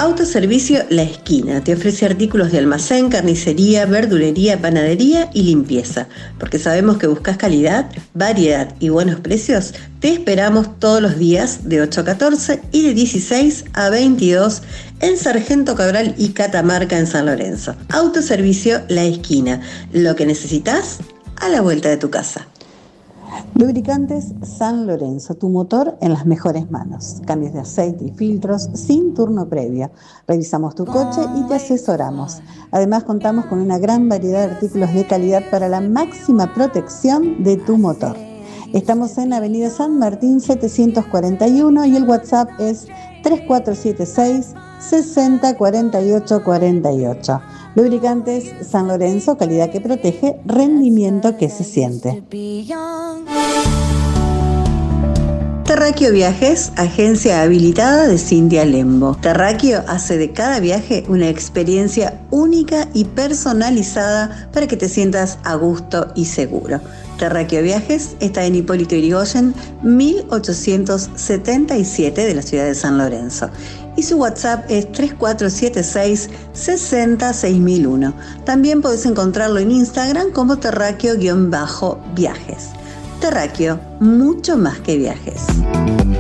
Autoservicio La Esquina te ofrece artículos de almacén, carnicería, verdulería, panadería y limpieza. Porque sabemos que buscas calidad, variedad y buenos precios, te esperamos todos los días de 8 a 14 y de 16 a 22 en Sargento Cabral y Catamarca en San Lorenzo. Autoservicio La Esquina. Lo que necesitas a la vuelta de tu casa. Lubricantes San Lorenzo, tu motor en las mejores manos. Cambios de aceite y filtros sin turno previo. Revisamos tu coche y te asesoramos. Además, contamos con una gran variedad de artículos de calidad para la máxima protección de tu motor. Estamos en Avenida San Martín 741 y el WhatsApp es 3476 60 48 48. Lubricantes San Lorenzo, calidad que protege, rendimiento que se siente. Terráqueo Viajes, agencia habilitada de Cintia Lembo. Terráqueo hace de cada viaje una experiencia única y personalizada para que te sientas a gusto y seguro. Terráqueo Viajes está en Hipólito Yrigoyen, 1877 de la ciudad de San Lorenzo. Y su WhatsApp es 3476 60 6001. También podés encontrarlo en Instagram como terráqueo-viajes. Terráqueo, mucho más que viajes.